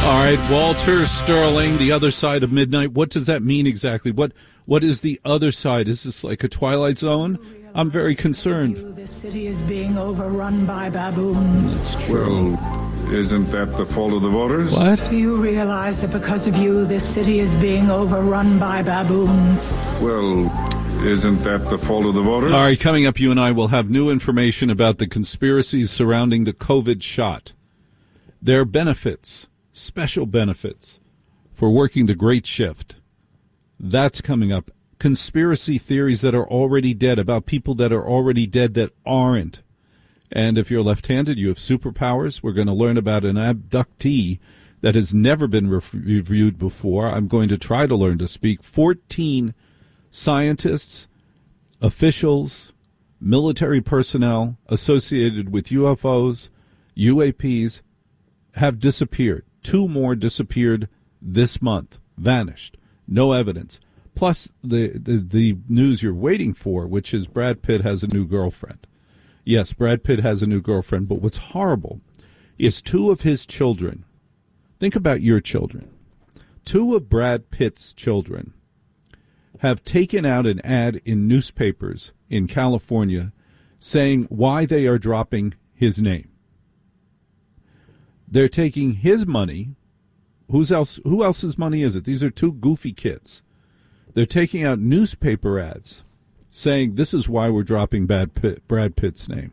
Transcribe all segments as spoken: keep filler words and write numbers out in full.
All right, Walter Sterling, the other side of midnight. What does that mean exactly? What What is the other side? Is this like a Twilight Zone? I'm very concerned. This city is being overrun by baboons. Well, isn't that the fault of the voters? What? Do you realize that because of you, this city is being overrun by baboons? Well, isn't that the fault of the voters? All right, coming up, you and I will have new information about the conspiracies surrounding the COVID shot. Their benefits, special benefits for working the great shift. That's coming up. Conspiracy theories that are already dead, about people that are already dead that aren't. And if you're left-handed, you have superpowers. We're going to learn about an abductee that has never been re- reviewed before. I'm going to try to learn to speak. fourteen scientists, officials, military personnel associated with U F Os, U A Ps have disappeared. Two more disappeared this month, vanished, no evidence. Plus the, the, the news you're waiting for, which is Brad Pitt has a new girlfriend. Yes, Brad Pitt has a new girlfriend, but what's horrible is two of his children. Think about your children. Two of Brad Pitt's children have taken out an ad in newspapers in California saying why they are dropping his name. They're taking his money. Who's else? Who else's money is it? These are two goofy kids. They're taking out newspaper ads saying this is why we're dropping Brad, Pitt, Brad Pitt's name.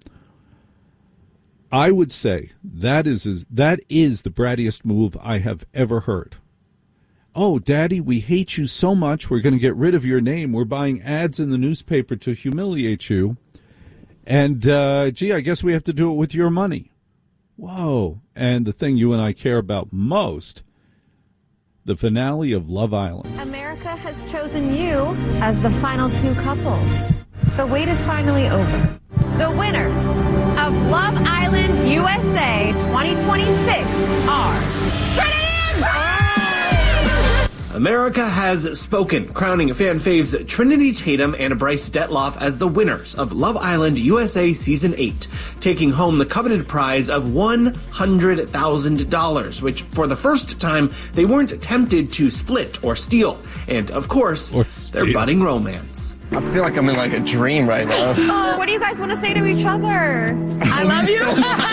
I would say that is that is the brattiest move I have ever heard. Oh, Daddy, we hate you so much, we're going to get rid of your name. We're buying ads in the newspaper to humiliate you. And, uh, gee, I guess we have to do it with your money. Whoa. And the thing you and I care about most, the finale of Love Island. America has chosen you as the final two couples. The wait is finally over. The winners of Love Island U S A twenty twenty-six are Trinity and Bryce! America has spoken, crowning fan faves Trinity Tatum and Bryce Detloff as the winners of Love Island U S A Season eight, taking home the coveted prize of one hundred thousand dollars, which for the first time they weren't tempted to split or steal. And, of course, their budding romance. I feel like I'm in like a dream right now. Oh, what do you guys want to say to each other? I love you.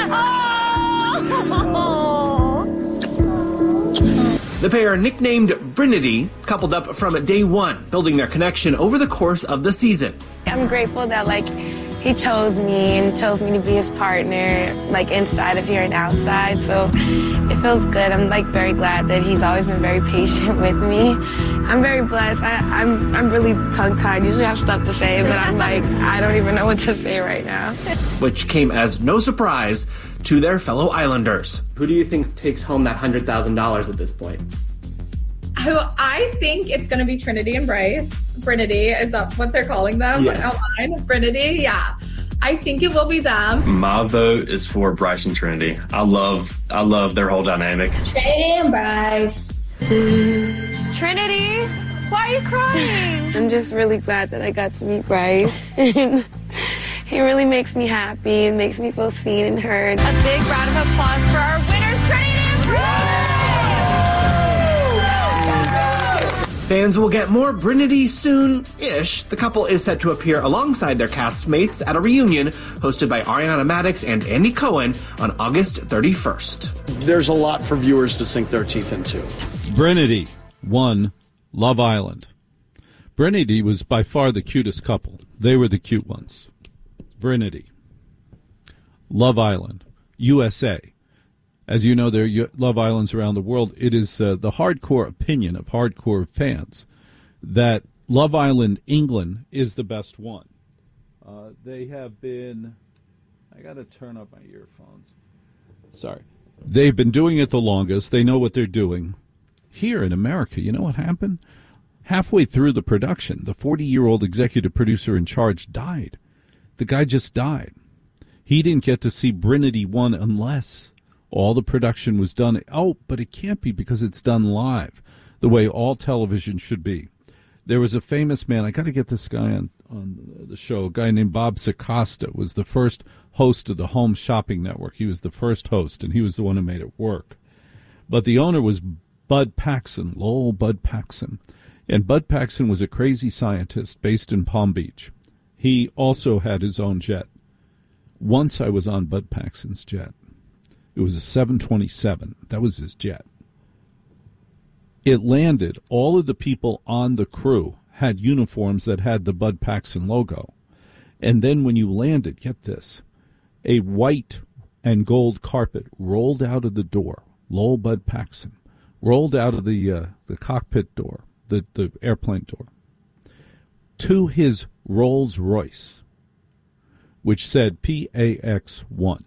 Oh. The pair, nicknamed Brinity, coupled up from day one, building their connection over the course of the season. I'm grateful that, like, he chose me and chose me to be his partner, like, inside of here and outside, so it feels good. I'm, like, very glad that he's always been very patient with me. I'm very blessed. I, I'm I'm really tongue-tied. Usually I have stuff to say, but I'm like, I don't even know what to say right now. Which came as no surprise to their fellow Islanders. Who do you think takes home that one hundred thousand dollars at this point? Who I think it's going to be Trinity and Bryce. Brinity, is that what they're calling them? Yes. Outline? Brinity, yeah. I think it will be them. My vote is for Bryce and Trinity. I love, I love their whole dynamic. Trinity and Bryce. Trinity, why are you crying? I'm just really glad that I got to meet Bryce. And he really makes me happy and makes me feel seen and heard. A big round of applause for our winners, Trinity and Bryce! Fans will get more Brinity soon-ish. The couple is set to appear alongside their castmates at a reunion hosted by Ariana Madix and Andy Cohen on August thirty-first. There's a lot for viewers to sink their teeth into. Brinity won Love Island. Brinity was by far the cutest couple. They were the cute ones. Brinity. Love Island. U S A. As you know, there are Love Islands around the world. It is uh, the hardcore opinion of hardcore fans that Love Island England is the best one. Uh, they have been... I got to turn up my earphones. Sorry. They've been doing it the longest. They know what they're doing. Here in America, you know what happened? Halfway through the production, the forty-year-old executive producer in charge died. The guy just died. He didn't get to see Brinity one unless all the production was done. Oh, but it can't be because it's done live, the way all television should be. There was a famous man, I got to get this guy on, on the show, a guy named Bob Sikosta was the first host of the Home Shopping Network. He was the first host, and he was the one who made it work. But the owner was Bud Paxson, Lowell Bud Paxson. And Bud Paxson was a crazy scientist based in Palm Beach. He also had his own jet. Once I was on Bud Paxson's jet. It was a seven twenty-seven. That was his jet. It landed. All of the people on the crew had uniforms that had the Bud Paxson logo. And then when you landed, get this, a white and gold carpet rolled out of the door. Lowell Bud Paxson rolled out of the uh, the cockpit door, the, the airplane door, to his Rolls Royce, which said P A X one.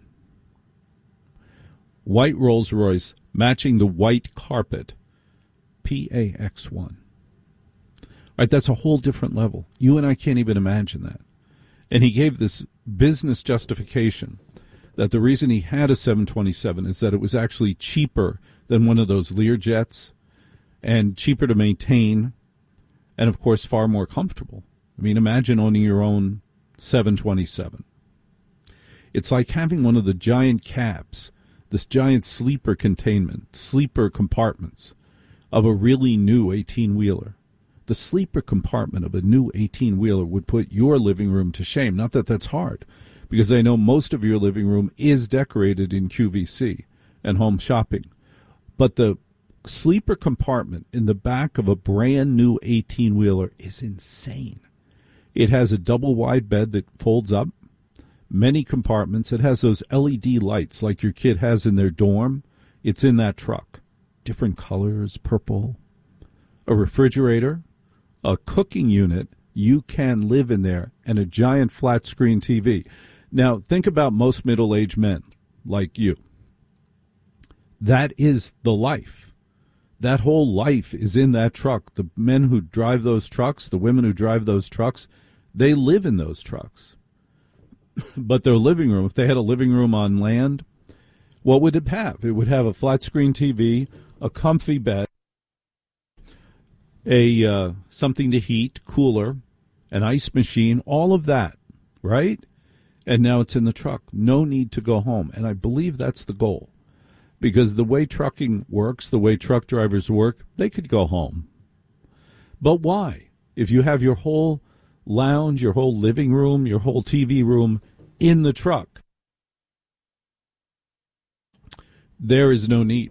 White Rolls Royce matching the white carpet, P A X one. All right, that's a whole different level. You and I can't even imagine that. And he gave this business justification that the reason he had a seven twenty-seven is that it was actually cheaper than one of those Lear jets and cheaper to maintain and, of course, far more comfortable. I mean, imagine owning your own seven twenty-seven. It's like having one of the giant cabs, this giant sleeper containment, sleeper compartments of a really new eighteen-wheeler. The sleeper compartment of a new eighteen-wheeler would put your living room to shame. Not that that's hard, because I know most of your living room is decorated in Q V C and home shopping. But the sleeper compartment in the back of a brand new eighteen-wheeler is insane. It has a double-wide bed that folds up, many compartments. It has those L E D lights like your kid has in their dorm. It's in that truck. Different colors, purple. A refrigerator, a cooking unit. You can live in there, and a giant flat-screen T V. Now, think about most middle-aged men like you. That is the life. That whole life is in that truck. The men who drive those trucks, the women who drive those trucks, they live in those trucks. But their living room, if they had a living room on land, what would it have? It would have a flat-screen T V, a comfy bed, a uh, something to heat, cooler, an ice machine, all of that, right? And now it's in the truck. No need to go home. And I believe that's the goal. Because the way trucking works, the way truck drivers work, they could go home. But why? If you have your whole lounge, your whole living room, your whole T V room in the truck, there is no need.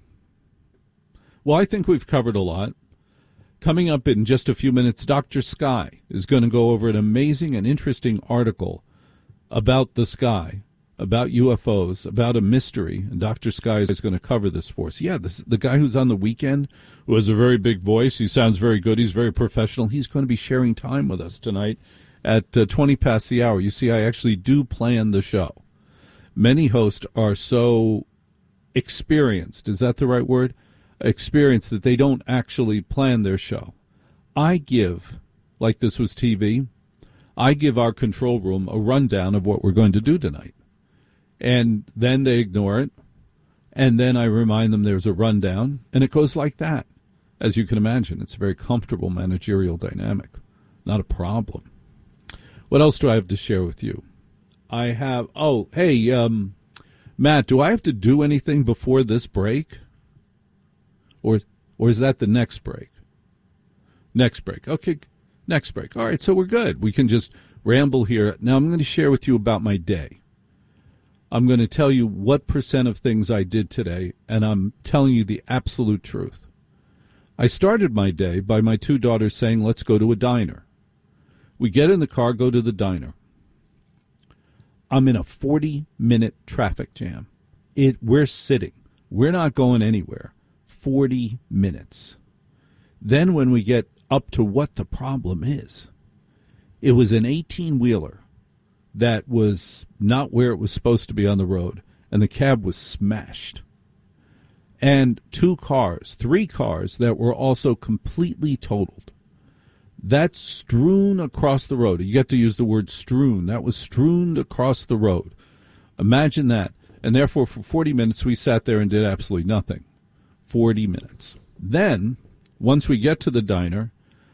Well, I think we've covered a lot. Coming up in just a few minutes, Doctor Sky is going to go over an amazing and interesting article about the sky, about U F Os, about a mystery, and Doctor Sky is going to cover this for us. Yeah, this, the guy who's on the weekend, who has a very big voice, he sounds very good, he's very professional, he's going to be sharing time with us tonight at uh, twenty past the hour. You see, I actually do plan the show. Many hosts are so experienced, is that the right word? Experienced that they don't actually plan their show. I give, like this was T V, I give our control room a rundown of what we're going to do tonight. And then they ignore it. And then I remind them there's a rundown. And it goes like that. As you can imagine, it's a very comfortable managerial dynamic. Not a problem. What else do I have to share with you? I have, oh, hey, um, Matt, do I have to do anything before this break? Or, or is that the next break? Next break. Okay, next break. All right, so we're good. We can just ramble here. Now I'm going to share with you about my day. I'm going to tell you what percent of things I did today, and I'm telling you the absolute truth. I started my day by my two daughters saying, let's go to a diner. We get in the car, go to the diner. I'm in a forty-minute traffic jam. It, we're sitting. We're not going anywhere. forty minutes. Then when we get up to what the problem is, it was an eighteen-wheeler that was not where it was supposed to be on the road, and the cab was smashed. And two cars, three cars that were also completely totaled. That's strewn across the road. You get to use the word strewn. That was strewn across the road. Imagine that. And therefore, for forty minutes, we sat there and did absolutely nothing. forty minutes. Then, once we get to the diner,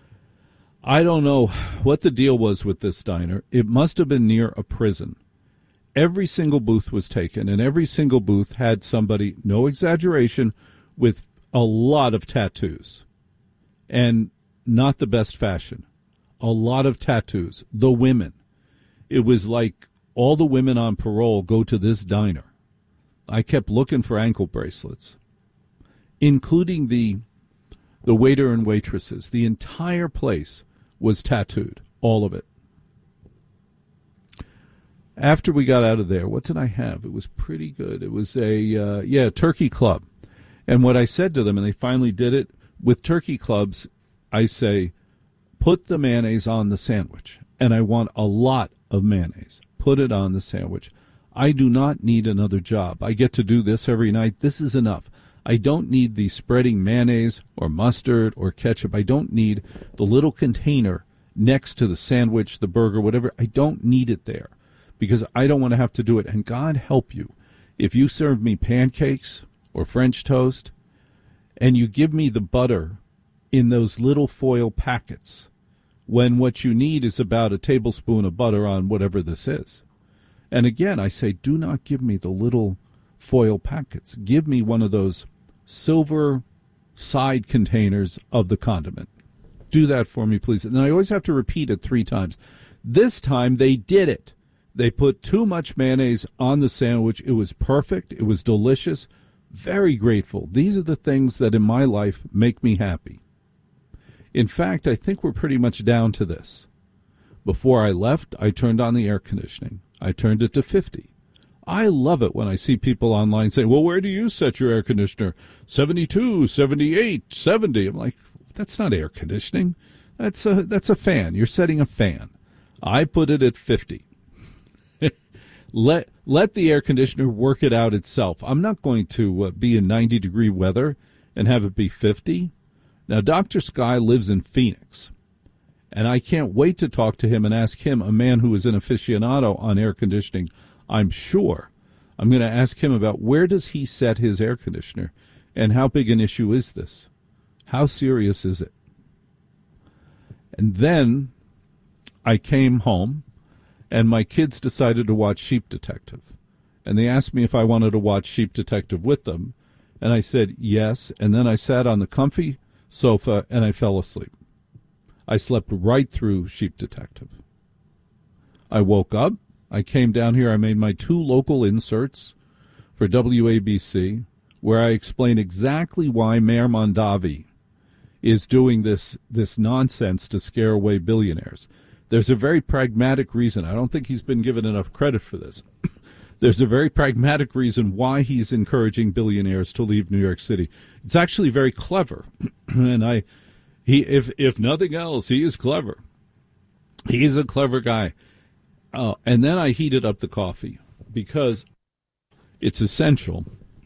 I don't know what the deal was with this diner. It must have been near a prison. Every single booth was taken, and every single booth had somebody, no exaggeration, with a lot of tattoos, and not the best fashion. A lot of tattoos. The women. It was like all the women on parole go to this diner. I kept looking for ankle bracelets, including the the waiter and waitresses. The entire place was tattooed, all of it. After we got out of there, what did I have? It was pretty good. It was a, uh, yeah, turkey club. And what I said to them, and they finally did it, with turkey clubs, I say, put the mayonnaise on the sandwich. And I want a lot of mayonnaise. Put it on the sandwich. I do not need another job. I get to do this every night. This is enough. I don't need the spreading mayonnaise or mustard or ketchup. I don't need the little container next to the sandwich, the burger, whatever. I don't need it there because I don't want to have to do it. And God help you if you serve me pancakes or French toast and you give me the butter in those little foil packets when what you need is about a tablespoon of butter on whatever this is. And again, I say, do not give me the little foil packets. Give me one of those silver side containers of the condiment. Do that for me, please. And I always have to repeat it three times. This time they did it. They put too much mayonnaise on the sandwich. It was perfect. It was delicious. Very grateful. These are the things that in my life make me happy. In fact, I think we're pretty much down to this. Before I left, I turned on the air conditioning. I turned it to fifty. I love it when I see people online say, well, where do you set your air conditioner? seventy-two, seventy-eight, seventy. I'm like, that's not air conditioning. That's a, that's a fan. You're setting a fan. I put it at fifty. let, let the air conditioner work it out itself. I'm not going to uh, be in ninety-degree weather and have it be fifty. Now, Doctor Sky lives in Phoenix, and I can't wait to talk to him and ask him, a man who is an aficionado on air conditioning, I'm sure. I'm going to ask him about where does he set his air conditioner and how big an issue is this? How serious is it? And then I came home, and my kids decided to watch Sheep Detective. And they asked me if I wanted to watch Sheep Detective with them, and I said yes, and then I sat on the comfy sofa and I fell asleep. I slept right through Sheep Detective. I woke up. I came down here. I made my two local inserts for W A B C where I explain exactly why Mayor Mondavi is doing this, this nonsense to scare away billionaires. There's a very pragmatic reason. I don't think he's been given enough credit for this. There's a very pragmatic reason why he's encouraging billionaires to leave New York City. It's actually very clever. and I... He, if if nothing else, he is clever. He's a clever guy. Uh, and then I heated up the coffee because it's essential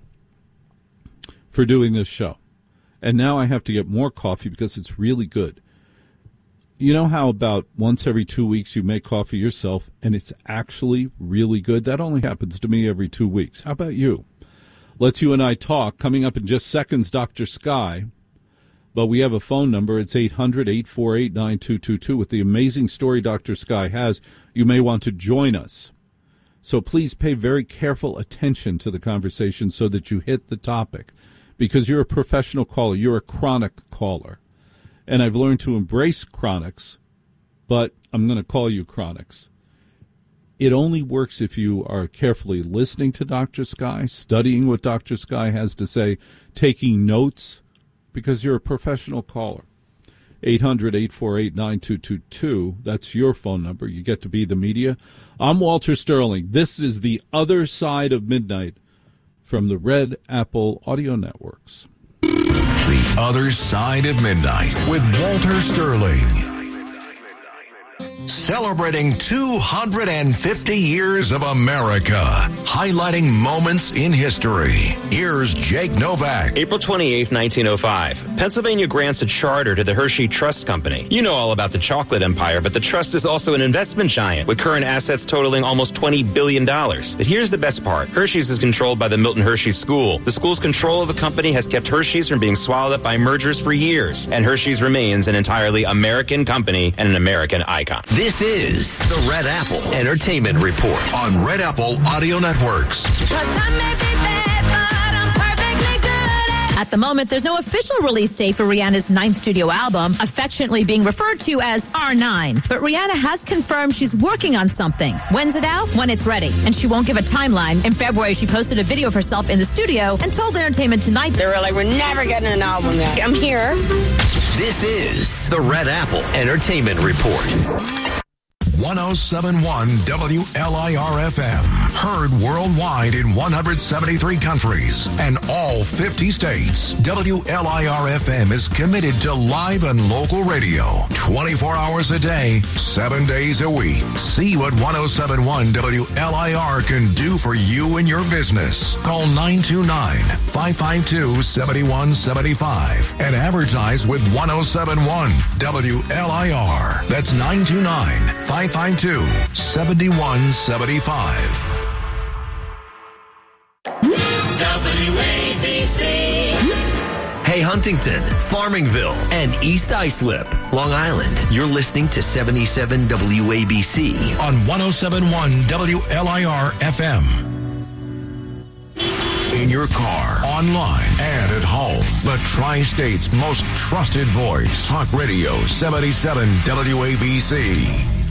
for doing this show. And now I have to get more coffee because it's really good. You know how about once every two weeks you make coffee yourself and it's actually really good? That only happens to me every two weeks. How about you? Let's you and I talk. Coming up in just seconds, Doctor Sky. But we have a phone number. It's eight hundred, eight four eight, nine two two two. With the amazing story Doctor Sky has, you may want to join us. So please pay very careful attention to the conversation so that you hit the topic, because you're a professional caller. You're a chronic caller. And I've learned to embrace chronics, but I'm going to call you chronics. It only works if you are carefully listening to Doctor Sky, studying what Doctor Sky has to say, taking notes, because you're a professional caller. eight hundred, eight four eight, nine two two two. That's your phone number. You get to be the media. I'm Walter Sterling. This is The Other Side of Midnight from the Red Apple Audio Networks. The Other Side of Midnight with Walter Sterling. Celebrating two hundred fifty years of America, highlighting moments in history. Here's Jake Novak. April twenty-eighth, nineteen oh five. Pennsylvania grants a charter to the Hershey Trust Company. You know all about the chocolate empire, but the trust is also an investment giant with current assets totaling almost twenty billion dollars. But here's the best part. Hershey's is controlled by the Milton Hershey School. The school's control of the company has kept Hershey's from being swallowed up by mergers for years, and Hershey's remains an entirely American company and an American icon. This is the Red Apple Entertainment Report on Red Apple Audio Networks. I At the moment, there's no official release date for Rihanna's ninth studio album, affectionately being referred to as R nine. But Rihanna has confirmed she's working on something. When's it out? When it's ready. And she won't give a timeline. In February, she posted a video of herself in the studio and told Entertainment Tonight they were like, we're never getting an album yet. I'm here. This is the Red Apple Entertainment Report. one oh seven point one W L I R F M. Heard worldwide in one hundred seventy-three countries and all fifty states. W L I R F M is committed to live and local radio. twenty-four hours a day, seven days a week. See what one oh seven point one W L I R can do for you and your business. Call nine two nine, five five two, seven one seven five and advertise with one oh seven point one W L I R. That's nine two nine, five five two, seven one seven five. W A B C. Hey, Huntington, Farmingville, and East Islip, Long Island. You're listening to seventy-seven W A B C on one oh seven point one W L I R F M. In your car, online, and at home. The Tri-State's most trusted voice. Talk Radio seventy-seven W A B C.